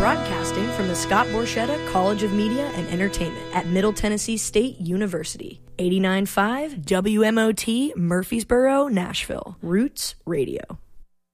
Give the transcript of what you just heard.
Broadcasting from the Scott Borchetta College of Media and Entertainment at Middle Tennessee State University. 89.5 WMOT, Murfreesboro, Nashville. Roots Radio.